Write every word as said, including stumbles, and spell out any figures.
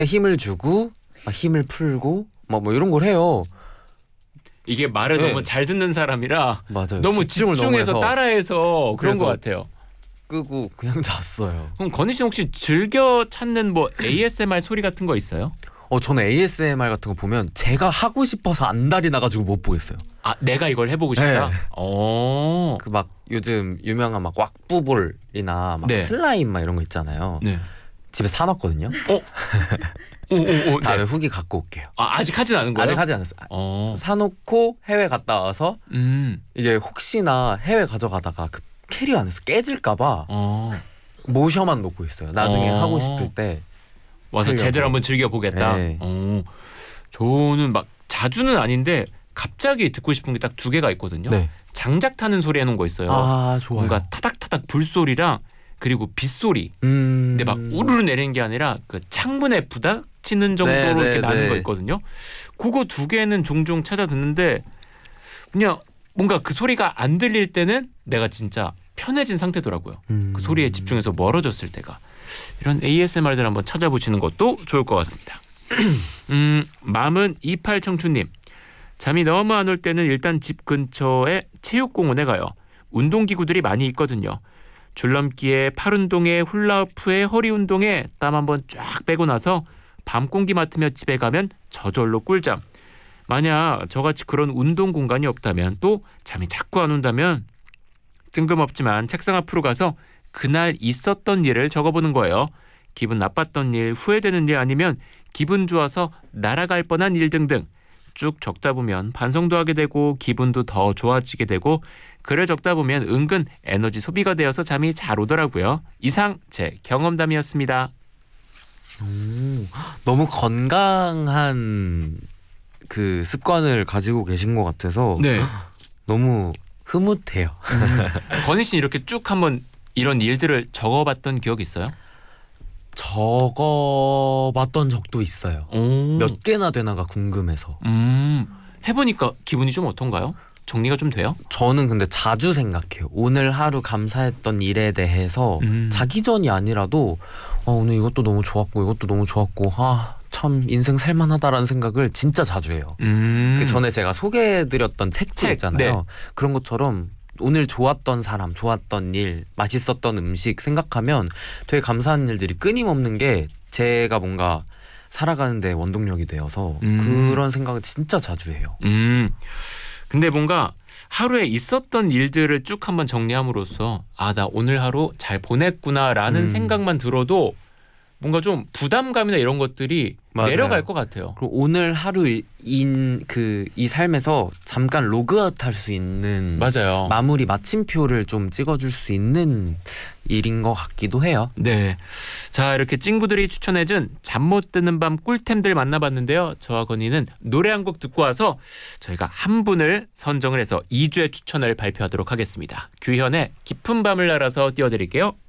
힘을 주고 막 힘을 풀고 막 뭐 이런 걸 해요. 이게 말을 네. 너무 잘 듣는 사람이라 맞아요. 너무 집중을 너무 집중해서 해서 따라해서 그런 것 그래서 같아요. 끄고 그냥 잤어요. 그럼 건희 씨 혹시 즐겨 찾는 뭐 에이에스엠알 소리 같은 거 있어요? 어 저는 에이에스엠알 같은 거 보면 제가 하고 싶어서 안달이 나가지고 못 보겠어요. 아 내가 이걸 해보고 싶다. 네. 어. 그 막 요즘 유명한 막 왁부볼이나 막 네. 슬라임 막 이런 거 있잖아요. 네. 집에 사놨거든요. 어. 오오오. 다음에 네. 후기 갖고 올게요. 아 아직 하진 않은 거예요? 아직 하지 않았어요. 어. 사놓고 해외 갔다 와서 음. 이제 혹시나 해외 가져가다가 그 캐리어 안에서 깨질까봐 어. 모셔만 놓고 있어요. 나중에 어. 하고 싶을 때 와서 하려고. 제대로 한번 즐겨 보겠다. 네. 어. 저는 막 자주는 아닌데 갑자기 듣고 싶은 게 딱 두 개가 있거든요. 네. 장작 타는 소리 해놓은 거 있어요. 아 좋아요. 뭔가 타닥타닥 불소리랑 그리고 빗소리. 음. 근데 막 우르르 내리는 게 아니라 그 창문에 부닥치는 정도로 네, 네, 이렇게 나는 네. 거 있거든요. 그거 두 개는 종종 찾아 듣는데 그냥 뭔가 그 소리가 안 들릴 때는 내가 진짜 편해진 상태더라고요. 음. 그 소리에 집중해서 멀어졌을 때가. 이런 에이에스엠알들 한번 찾아보시는 것도 좋을 것 같습니다. 음, 맘은 이십팔 청춘님. 잠이 너무 안 올 때는 일단 집 근처에 체육공원에 가요. 운동기구들이 많이 있거든요. 줄넘기에 팔운동에 훌라후프에 허리운동에 땀 한번 쫙 빼고 나서 밤 공기 맡으며 집에 가면 저절로 꿀잠. 만약 저같이 그런 운동 공간이 없다면 또 잠이 자꾸 안 온다면 뜬금없지만 책상 앞으로 가서 그날 있었던 일을 적어보는 거예요. 기분 나빴던 일, 후회되는 일 아니면 기분 좋아서 날아갈 뻔한 일 등등 쭉 적다 보면 반성도 하게 되고 기분도 더 좋아지게 되고 글을 적다 보면 은근 에너지 소비가 되어서 잠이 잘 오더라고요. 이상 제 경험담이었습니다. 음, 너무 건강한 그 습관을 가지고 계신 것 같아서 네. 너무 흐뭇해요. 건희 씨 이렇게 쭉 한번 이런 일들을 적어봤던 기억 있어요? 적어봤던 적도 있어요. 오. 몇 개나 되나가 궁금해서. 음, 해보니까 기분이 좀 어떤가요? 정리가 좀 돼요? 저는 근데 자주 생각해요. 오늘 하루 감사했던 일에 대해서 음. 자기 전이 아니라도 어, 오늘 이것도 너무 좋았고 이것도 너무 좋았고 아, 참 인생 살만하다라는 생각을 진짜 자주 해요. 음. 그 전에 제가 소개해드렸던 책들 책, 있잖아요. 네. 그런 것처럼 오늘 좋았던 사람, 좋았던 일, 맛있었던 음식 생각하면 되게 감사한 일들이 끊임없는 게 제가 뭔가 살아가는데 원동력이 되어서 음. 그런 생각을 진짜 자주 해요. 음. 근데 뭔가 하루에 있었던 일들을 쭉 한번 정리함으로써 아, 나 오늘 하루 잘 보냈구나라는 음. 생각만 들어도 뭔가 좀 부담감이나 이런 것들이 맞아요. 내려갈 것 같아요. 그리고 오늘 하루 인 그 이 삶에서 잠깐 로그아웃 할 수 있는 맞아요. 마무리 마침표를 좀 찍어줄 수 있는 일인 것 같기도 해요. 네. 자, 이렇게 찡구들이 추천해준 잠 못 드는 밤 꿀템들 만나봤는데요. 저와 건희는 노래 한 곡 듣고 와서 저희가 한 분을 선정을 해서 이 주의 추천을 발표하도록 하겠습니다. 규현의 깊은 밤을 날아서 띄워드릴게요.